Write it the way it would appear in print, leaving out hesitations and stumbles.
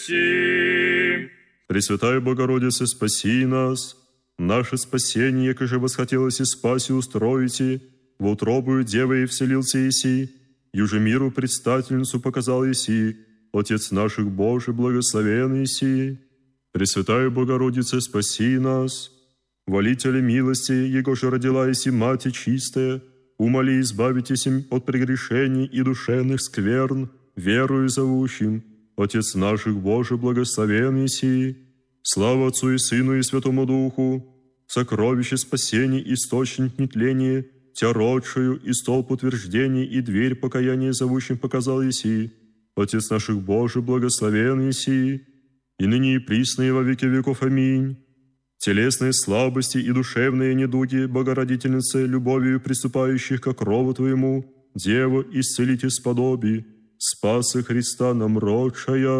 спаси. Пресвятая Богородице, спаси нас. Наше спасение, яко же восхотелось и спаси устроите, во утробую Девы и вселился Иси, юже миру предстательницу показал Иси, Отец наших Божий, благословен Иси. Пресвятая Богородице, спаси нас. Волителя милости, Его же родила Иси Мати чистая, умоли избавитесь им от прегрешений и душевных скверн, верою зовущим. Отец наших Божий, благословен Иси. Слава Отцу и Сыну и Святому Духу, сокровище спасений, источник нетления, Тя родшую и столб утверждений и дверь покаяния зовущим показал Иси. Отец наших Божий, благословен Иси, и ныне и присно и во веки веков. Аминь. Телесные слабости и душевные недуги, Богородительнице, любовью приступающих ко крову Твоему, Дева, исцелите сподоби, спаса Христа нам родшая.